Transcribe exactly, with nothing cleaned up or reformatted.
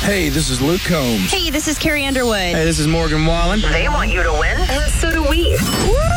Hey, this is Luke Combs. Hey, this is Carrie Underwood. Hey, this is Morgan Wallen. They want you to win, and so do we. Woo!